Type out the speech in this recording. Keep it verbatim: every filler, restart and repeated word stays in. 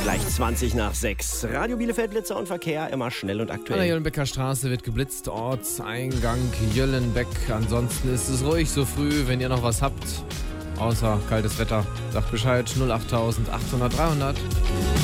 Gleich zwanzig nach sechs. Radio Bielefeld, Blitzer und Verkehr, immer schnell und An der aktuell. Jöllenbecker Straße wird geblitzt, Ortseingang Jöllenbeck. Ansonsten ist es ruhig so früh, wenn ihr noch was habt. Außer kaltes Wetter. Sagt Bescheid, null acht achthundert dreihundert.